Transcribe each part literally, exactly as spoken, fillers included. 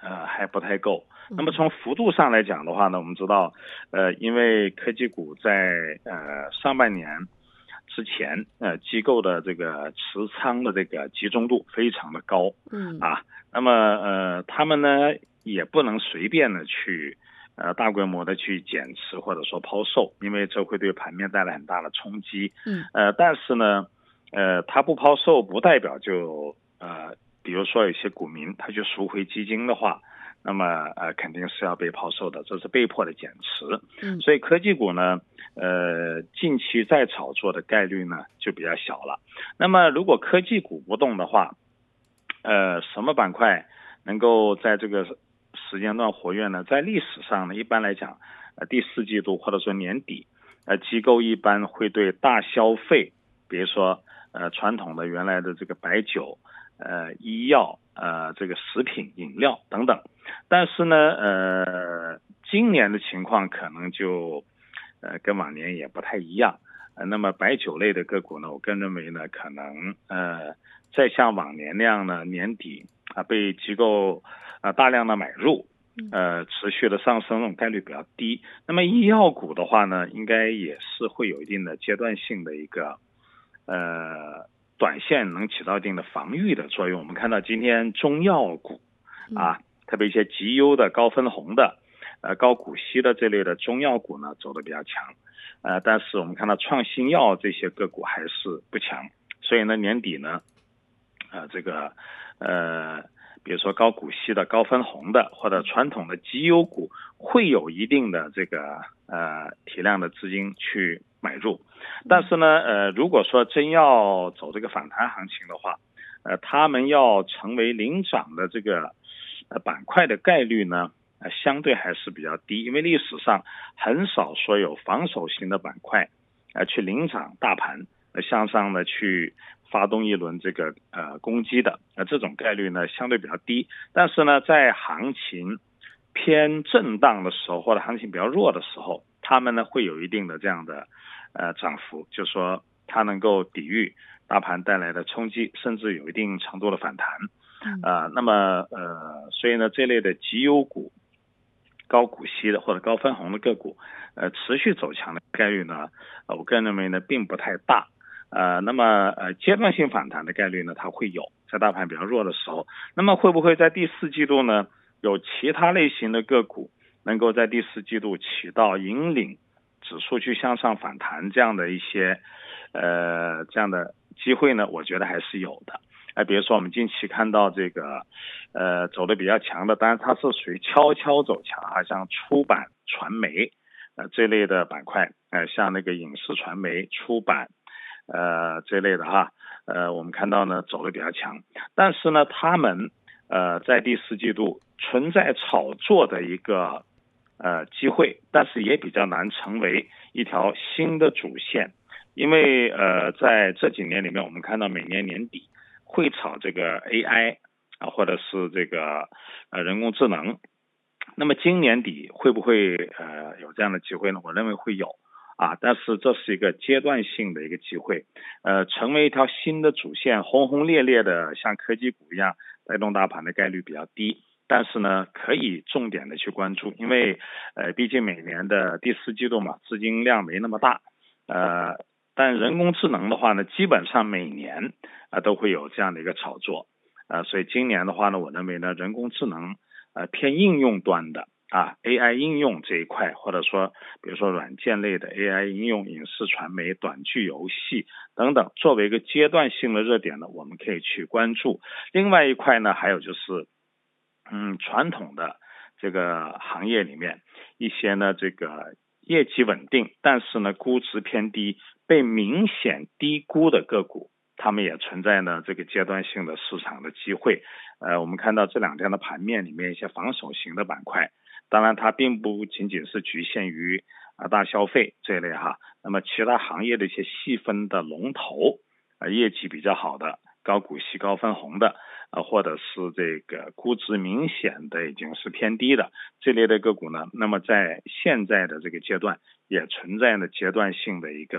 呃还不太够。那么从幅度上来讲的话呢，我们知道，呃，因为科技股在呃上半年之前，呃，机构的这个持仓的这个集中度非常的高， 嗯啊，那么呃，他们呢也不能随便的去呃大规模的去减持或者说抛售，因为这会对盘面带来很大的冲击。 嗯呃，但是呢，呃，他不抛售不代表就呃，比如说有些股民他去赎回基金的话。那么呃肯定是要被抛售的，这是被迫的减持。 嗯所以科技股呢，呃近期再炒作的概率呢就比较小了。那么如果科技股不动的话，呃什么板块能够在这个时间段活跃呢？在历史上呢，一般来讲，呃第四季度或者说年底，呃机构一般会对大消费，比如说呃传统的原来的这个白酒。呃，医药，呃，这个食品、饮料等等，但是呢，呃，今年的情况可能就，呃，跟往年也不太一样。呃，那么白酒类的个股呢，我个人认为呢，可能呃，再像往年那样呢，年底啊被机构啊大量的买入，呃，持续的上升，这种概率比较低。那么医药股的话呢，应该也是会有一定的阶段性的一个，呃。短线能起到一定的防御的作用。我们看到今天中药股啊，特别一些绩优的、高分红的、呃高股息的这类的中药股呢，走得比较强。呃，但是我们看到创新药这些个股还是不强。所以呢，年底呢，呃，这个呃，比如说高股息的、高分红的或者传统的绩优股，会有一定的这个呃体量的资金去买入。但是呢，呃，如果说真要走这个反弹行情的话，呃，他们要成为领涨的这个呃板块的概率呢，呃，相对还是比较低，因为历史上很少说有防守型的板块，呃，去领涨大盘，呃，向上的去发动一轮这个呃攻击的，呃，这种概率呢相对比较低。但是呢，在行情偏震荡的时候，或者行情比较弱的时候，他们呢会有一定的这样的。呃，涨幅，就是说它能够抵御大盘带来的冲击，甚至有一定程度的反弹。啊、呃，那么呃，所以呢，这类的绩优股、高股息的或者高分红的个股，呃，持续走强的概率呢，呃，我个人认为呢，并不太大。呃，那么呃，阶段性反弹的概率呢，它会有，在大盘比较弱的时候。那么会不会在第四季度呢，有其他类型的个股能够在第四季度起到引领指数去向上反弹这样的一些呃这样的机会呢？我觉得还是有的。哎、呃，比如说我们近期看到这个呃走的比较强的，当然它是属于悄悄走强啊，像出版、传媒呃这类的板块，呃像那个影视传媒、出版呃这类的哈，呃我们看到呢走的比较强，但是呢他们呃在第四季度存在炒作的一个。呃，机会，但是也比较难成为一条新的主线，因为呃，在这几年里面，我们看到每年年底会炒这个 A I 啊，或者是这个呃人工智能，那么今年底会不会呃有这样的机会呢？我认为会有啊，但是这是一个阶段性的一个机会，呃，成为一条新的主线，轰轰烈烈的像科技股一样带动大盘的概率比较低。但是呢，可以重点的去关注，因为呃，毕竟每年的第四季度嘛，资金量没那么大，呃，但人工智能的话呢，基本上每年啊、呃、都会有这样的一个炒作，呃，所以今年的话呢，我认为呢，人工智能呃偏应用端的啊 A I 应用这一块，或者说比如说软件类的 A I 应用、影视传媒、短剧游戏等等，作为一个阶段性的热点呢，我们可以去关注。另外一块呢，还有就是。嗯，传统的这个行业里面，一些呢这个业绩稳定，但是呢估值偏低，被明显低估的个股，他们也存在呢这个阶段性的市场的机会。呃，我们看到这两天的盘面里面一些防守型的板块，当然它并不仅仅是局限于啊大消费这一类哈，那么其他行业的一些细分的龙头，啊业绩比较好的。高股息、高分红的，呃，或者是这个估值明显的已经是偏低的这类的个股呢，那么在现在的这个阶段也存在呢阶段性的一个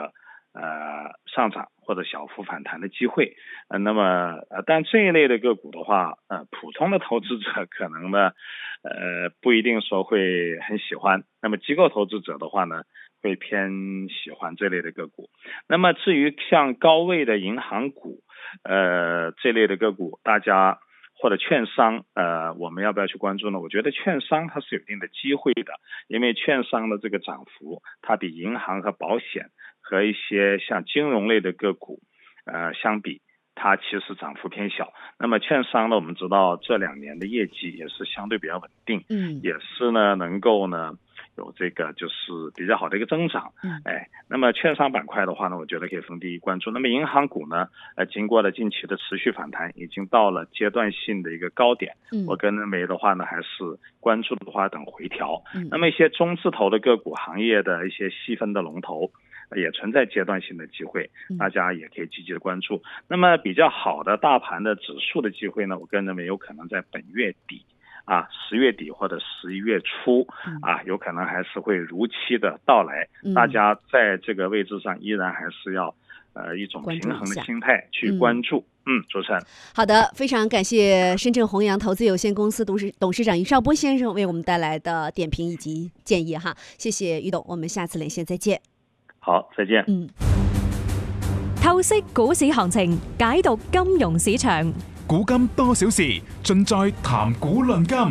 呃上涨或者小幅反弹的机会。呃，那么呃，但这一类的个股的话，呃，普通的投资者可能呢，呃，不一定说会很喜欢。那么机构投资者的话呢，会偏喜欢这类的个股。那么至于像高位的银行股，呃，这类的个股，大家或者券商，呃，我们要不要去关注呢？我觉得券商它是有一定的机会的，因为券商的这个涨幅，它比银行和保险和一些像金融类的个股，呃，相比，它其实涨幅偏小。那么券商呢，我们知道这两年的业绩也是相对比较稳定，嗯，也是呢能够呢有这个就是比较好的一个增长，嗯，哎，那么券商板块的话呢，我觉得可以逢低关注。那么银行股呢，呃，经过了近期的持续反弹，已经到了阶段性的一个高点，嗯，我个人认为的话呢，还是关注的话等回调。嗯，那么一些中字头的个股行业的一些细分的龙头，也存在阶段性的机会，大家也可以积极的关注。那么比较好的大盘的指数的机会呢，我个人认为有可能在本月底啊，十月底或者十一月初啊，有可能还是会如期的到来。大家在这个位置上依然还是要呃一种平衡的心态去关注。嗯，主持人。 好的，非常感谢深圳弘扬投资有限公司董事董事长于绍波先生为我们带来的点评以及建议哈，谢谢于董，我们下次连线再见。 好，再见。嗯， 透析股市行情，解讀金融市場， 古今多少事，盡在談股論金。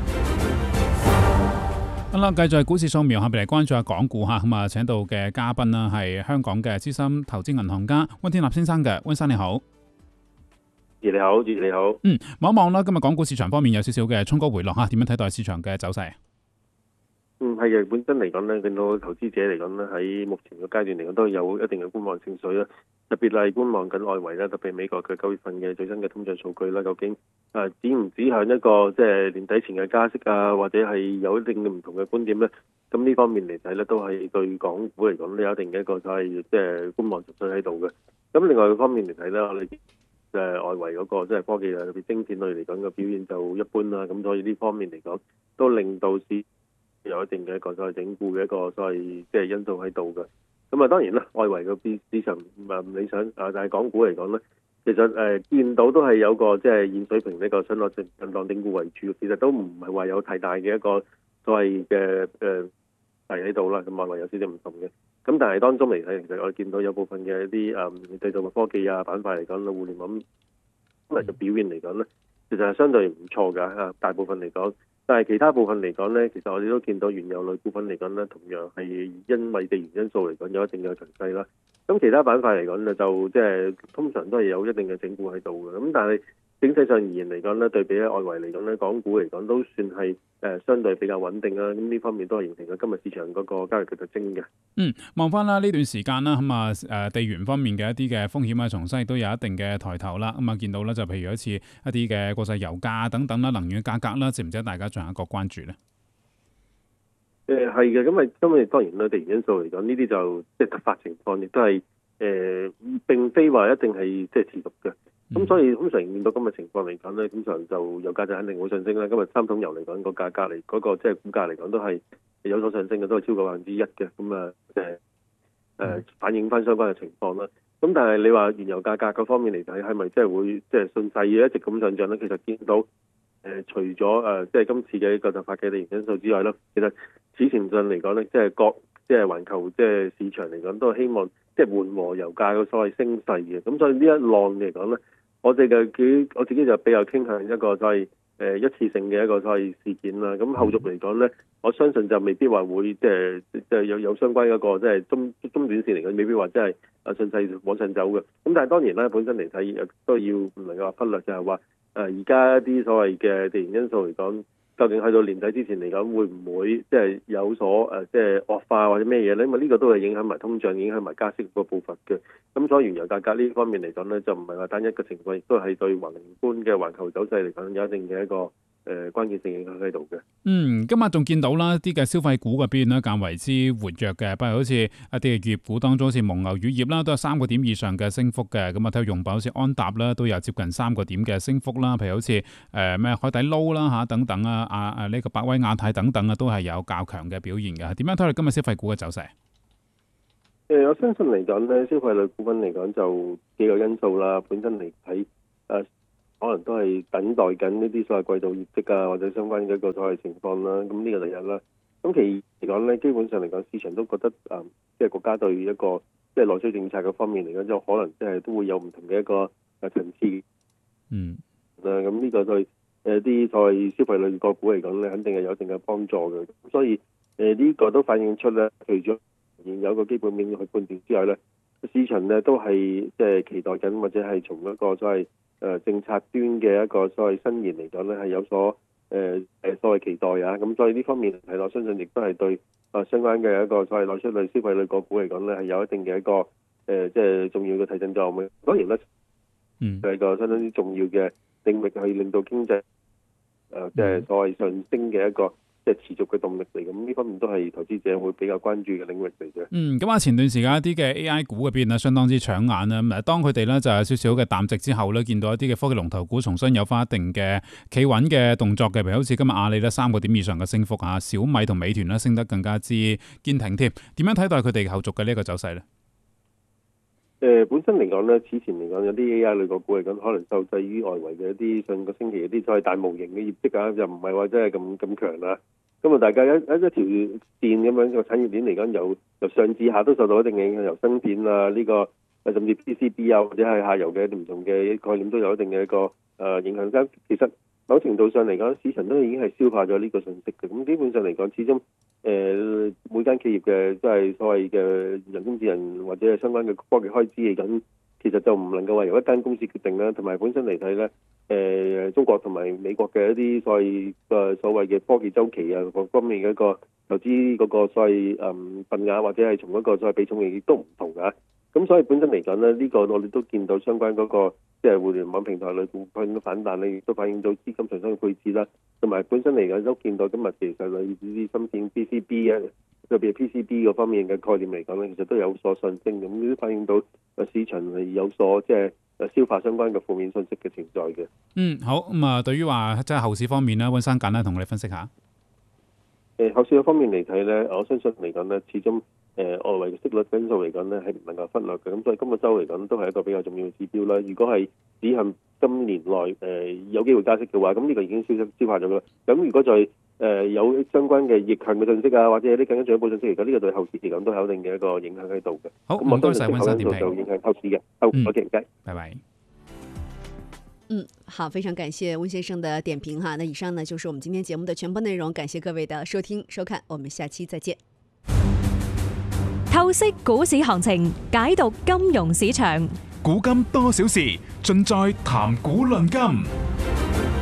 好啦，繼續係股市掃描，下邊嚟關注下港股嚇。咁啊，請到嘅嘉賓啦係香港嘅資深投資銀行家溫天納先生嘅，溫生你好。 你好，你好。 嗯，望一望啦，今日港股市場方面有少少嘅衝高回落嚇，點樣睇待市場嘅走勢？ 嗯，係嘅，本身嚟講咧，見到投資者嚟講咧，喺目前嘅階段嚟講都有一定嘅觀望情緒啦。特別係觀望緊外圍啦，特別美國嘅九月份嘅最新嘅通脹數據啦，究竟誒指唔指向一個即係年底前嘅加息啊，或者係有一定嘅唔同嘅觀點咧？咁呢方面嚟睇咧，都係對港股嚟講都有一定嘅一個就係即係觀望情緒喺度嘅。咁另外一方面嚟睇咧，我哋誒外圍嗰個即係科技啊，特別晶片類嚟講嘅表現就一般啦。咁所以呢方面嚟講，都令到市有一定嘅一個所謂整固嘅一個所謂即係因素喺度嘅。咁啊當然啦，外圍個市場唔係唔理想啊，但係港股嚟講咧，其實誒、呃、見到都係有個即係現水平呢個上落震盪整固為主，其實都唔係話有太大嘅一個所謂嘅誒係喺度啦。咁外圍有少少唔同嘅。咁但係當中嚟睇，其實我哋見到有部分嘅一啲誒製造物科技啊板塊嚟講，互聯網今日嘅表現嚟講咧，其實係相對唔錯㗎嚇，大部分嚟講。但係其他部分嚟講咧，其實我哋都見到原油類股份嚟講咧，同樣係因為地緣因素嚟講有一定嘅強勢啦。咁其他板塊嚟講咧，就即係通常都係有一定嘅整固喺度嘅。咁但係整體上而言嚟講咧，對比喺外圍嚟講咧，港股嚟講都算係誒、呃、相對比較穩定啦。咁呢方面都係形成咗今日市場嗰個交易嘅特徵嘅。 嗯，望翻啦呢段時間啦，咁啊誒地緣方面嘅一啲嘅風險啊，重新亦都有一定嘅抬頭啦。咁啊見到咧就譬如好似一啲嘅國際油價等等啦，能源價格啦，值唔值得大家進行一個關注咧？ 誒係嘅，咁啊今日當然啦，地緣因素嚟講，呢啲就即係突發情況，亦都係誒、呃、並非話一定係即係持續嘅。咁、嗯、所以通常見到今日情況嚟講咧，通常就油價就肯定會上升啦。今日三桶油嚟講個價格嚟嗰、那個即係股價嚟講都係有所上升嘅，都係超過百分之一嘅。咁啊誒誒反映翻相關嘅情況啦。咁但係你話原油價格嗰方面嚟睇，係咪即係會即係順勢一直咁上漲咧？其實見到誒、呃、除咗誒、呃、即係今次嘅一個突發嘅地緣因素之外咧，其實此前進嚟講咧，即係各即係環球即係市場嚟講，都係希望即係緩和油價嘅所謂升勢嘅。咁所以呢一浪嚟講咧，我哋嘅幾我自己就比較傾向一個所謂誒一次性嘅一個所謂事件啦。咁後續嚟講咧，我相信就未必話會即係即係有有相關一個即係中中短線嚟講，未必話真係啊順勢往上走嘅。咁但係當然啦，本身嚟睇都要唔能夠話忽略，就係話誒而家一啲所謂嘅地緣因素嚟講，究竟去到年底之前嚟講，會唔會即係有所誒即係惡化或者咩嘢咧？因為呢個都係影響埋通脹、影響埋加息個步伐嘅。咁所以原油價格呢方面嚟講咧，就唔係話單一嘅情況，亦都係對宏觀嘅環球走勢嚟講有一定嘅一個誒、呃、關鍵性影響喺度嘅。 嗯，今日仲見到啦，啲嘅消費股嘅表現咧較為之活躍嘅，不如好似一啲嘅業股當中，好似蒙牛乳業啦，都有三個點以上嘅升幅嘅。咁啊，體育用品好似安踏啦，都有接近三個點嘅升幅啦。譬如好似誒咩海底撈啦嚇等等啊，啊啊呢個百威亞太等等啊，都係有較強嘅表現嘅。點樣睇嚟今日消費股嘅走勢？ 誒誒，我相信嚟講咧，消費類股份嚟講就幾個因素啦。本身嚟睇誒，可能都係等待緊呢啲所謂季度業績啊，或者相關嘅一個所謂情況啦。咁呢個第一啦。咁其二嚟講咧，基本上嚟講，市場都覺得誒、呃，即係國家對一個即係內需政策嘅方面嚟講，就可能即係都會有唔同嘅一個誒層次。嗯。誒，咁呢個對誒啲所謂消費類個股嚟講咧，肯定係有一定嘅幫助嘅。所以誒呢、呃這個都反映出咧，除咗現有個基本面去判斷之外咧，市場咧都係即係期待緊，或者係從一個所謂誒、呃、政策端嘅一個所謂新言嚟講咧，係有所誒誒、呃、所謂期待啊。咁所以呢方面係我相信亦都係對啊相關嘅一個所謂內需類消費類個股嚟講咧，係有一定嘅一個誒、呃、即係重要嘅提振作用嘅。當然咧，嗯，係一個相當之重要嘅領域，去令到經濟誒、呃、即係所謂上升嘅一個。即係持續嘅動力嚟，咁呢方面都係投資者會比較關注嘅領域嚟嘅。 嗯，咁啊，前段時間一啲嘅 A I 股嘅表現相當之搶眼啦。咁當佢哋咧就有少少嘅淡值之後咧，見到一啲嘅科技龍頭股重新有翻一定嘅企穩嘅動作嘅，譬如好似今日阿里咧三個點以上嘅升幅啊，小米同美團咧升得更加之堅挺添。點樣睇待佢哋後續嘅呢一個走勢咧？ 誒、呃、本身嚟講咧，此前嚟講有啲 A I 類個股嚟講，可能受制於外圍嘅一啲上個星期一啲所謂大模型嘅業績啊，就唔係話真係咁咁強啦。咁啊，大家一一一條線咁樣個產業鏈嚟講，由由上至下都受到一定嘅影響，由芯片啊呢、這個甚至 P C B 啊，或者係下游嘅唔同嘅概念都有一定嘅一個誒、呃、影響。咁其實某程度上嚟講，市場都已經係消化咗呢個信息嘅。咁基本上嚟講，始終誒、呃、每間企業嘅即係所謂嘅人工智能或者係相關嘅科技開支嚟講，其實就唔能夠話由一間公司決定啦。同埋本身嚟睇咧。誒、呃、中國同埋美國嘅一啲所謂嘅所謂嘅科技周期啊，各方面嘅一個投資嗰個所謂誒份額或者係從一個所謂比重亦都唔同㗎。咁所以本身嚟講咧，呢、這個我哋都見到相關嗰、那個即係、就是、互聯網平台類股份嘅反彈咧，亦都反映到資金上升嘅配置啦。同埋本身嚟講都見到今日其實類似啲芯片 P C B 啊，特別係 P C B 嗰方面嘅概念嚟講咧，其實都有所上升。咁呢啲反映到市場係有所即係。消化相關嘅負面信息嘅存在嘅。 嗯，好咁啊、嗯。對於話即係後市方面咧，溫生簡單同我哋分析下。 誒、呃，後市嘅方面嚟睇咧，我相信嚟講咧，始終誒、呃、外圍嘅息率因素嚟講咧係唔能夠忽略嘅。咁所以今個週嚟講都係一個比較重要嘅指標啦。如果係指向今年內誒、呃、有機會加息嘅話，咁呢個已經消消化咗啦。咁如果再誒、呃、有相關嘅逆向嘅信息啊，或者有啲更加進一步信息嚟講，呢、這個對後市嚟講都有一定嘅一個影響喺度嘅。 好，唔該晒溫生點評。 就影響後市嘅。好， 嗯、 我哋唔該。 拜拜。 嗯，好，非常感謝溫先生的點評哈。那以上呢就是我們今天節目的全部內容，感謝各位的收聽收看，我們下期再見。 透析股市行情，解讀金融市場， 古今多少事，盡在談股論金。